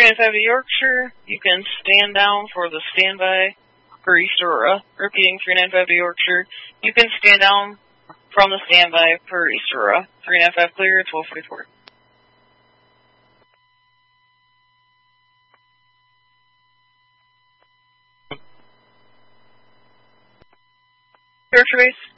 395 to Yorkshire, you can stand down for the standby for East Aurora. Repeating 395 to Yorkshire, you can stand down from the standby for East Aurora. 395 clear, 1244. Yorkshire base.